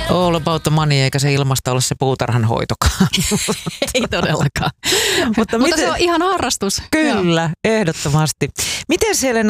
All about the money, eikä se ilmasta ole se puutarhanhoitokaan. Ei todellakaan. Mutta se on ihan harrastus. Kyllä, ehdottomasti. Miten siellä